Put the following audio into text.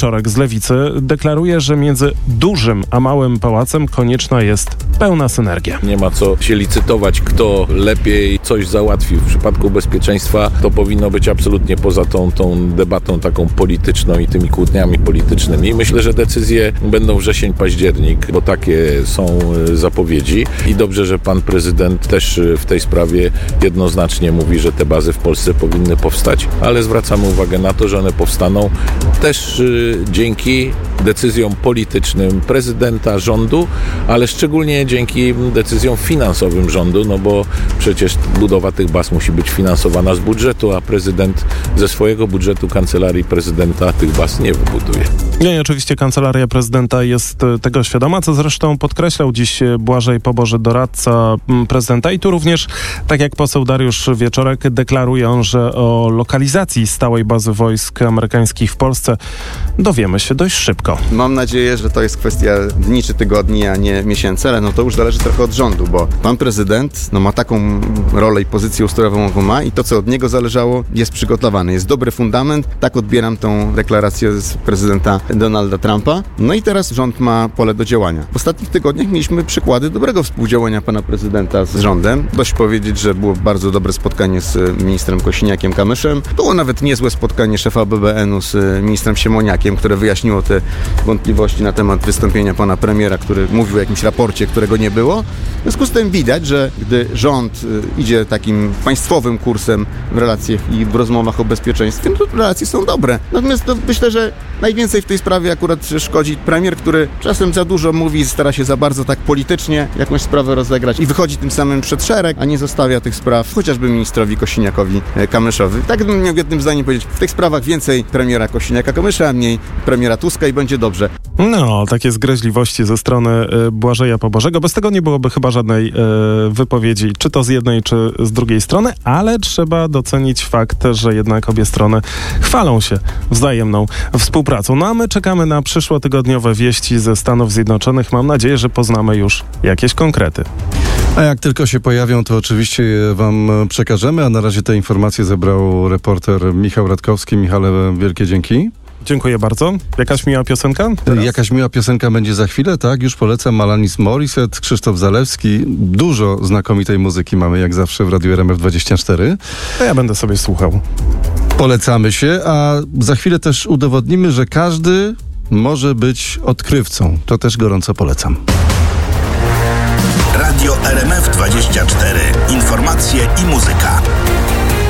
Wieczorek z Lewicy deklaruje, że między dużym a małym pałacem konieczna jest pełna synergia. Nie ma co się licytować, kto lepiej coś załatwi. W przypadku bezpieczeństwa to powinno być absolutnie poza tą debatą taką polityczną i tymi kłótniami politycznymi. I myślę, że decyzje będą wrzesień, październik, bo takie są zapowiedzi. I dobrze, że pan prezydent też w tej sprawie jednoznacznie mówi, że te bazy w Polsce powinny powstać, ale zwracamy uwagę na to, że one powstaną też dzięki decyzjom politycznym prezydenta, rządu, ale szczególnie dzięki decyzjom finansowym rządu, no bo przecież budowa tych baz musi być finansowana z budżetu, a prezydent ze swojego budżetu Kancelarii Prezydenta tych baz nie wybuduje. I oczywiście Kancelaria Prezydenta jest tego świadoma, co zresztą podkreślał dziś Błażej Poboży, doradca prezydenta. I tu również, tak jak poseł Dariusz Wieczorek, deklaruje on, że o lokalizacji stałej bazy wojsk amerykańskich w Polsce dowiemy się dość szybko. Mam nadzieję, że to jest kwestia dni czy tygodni, a nie miesięcy, ale to już zależy trochę od rządu, bo pan prezydent ma taką rolę i pozycję ustrojową, jaką ma, i to, co od niego zależało, jest przygotowane. Jest dobry fundament. Tak odbieram tą deklarację z prezydenta Donalda Trumpa. No i teraz rząd ma pole do działania. W ostatnich tygodniach mieliśmy przykłady dobrego współdziałania pana prezydenta z rządem. Dość powiedzieć, że było bardzo dobre spotkanie z ministrem Kosiniakiem-Kamyszem. Było nawet niezłe spotkanie szefa BBN-u z ministrem Siemoniakiem, które wyjaśniło te wątpliwości na temat wystąpienia pana premiera, który mówił o jakimś raporcie, którego nie było. W związku z tym widać, że gdy rząd idzie takim państwowym kursem w relacjach i w rozmowach o bezpieczeństwie, to relacje są dobre. Natomiast myślę, że najwięcej w tej sprawie akurat szkodzi premier, który czasem za dużo mówi i stara się za bardzo tak politycznie jakąś sprawę rozegrać i wychodzi tym samym przed szereg, a nie zostawia tych spraw chociażby ministrowi Kosiniakowi-Kamyszowi. Tak bym miał jednym zdaniem powiedzieć, w tych sprawach więcej premiera Kosiniaka-Kamysza, a mniej premiera Tuska i będzie dobrze. No, takie zgryźliwości ze strony Błażeja Pobożego. Bez tego nie byłoby chyba żadnej wypowiedzi, czy to z jednej, czy z drugiej strony, ale trzeba docenić fakt, że jednak obie strony chwalą się wzajemną współpracą. No a my czekamy na przyszłotygodniowe wieści ze Stanów Zjednoczonych. Mam nadzieję, że poznamy już jakieś konkrety. A jak tylko się pojawią, to oczywiście je wam przekażemy, a na razie te informacje zebrał reporter Michał Radkowski. Michale, wielkie dzięki. Dziękuję bardzo. Jakaś miła piosenka? Teraz? Jakaś miła piosenka będzie za chwilę, tak? Już polecam. Alanis Morissette, Krzysztof Zalewski. Dużo znakomitej muzyki mamy, jak zawsze, w Radiu RMF24. To ja będę sobie słuchał. Polecamy się, a za chwilę też udowodnimy, że każdy może być odkrywcą. To też gorąco polecam. Radio RMF24. Informacje i muzyka.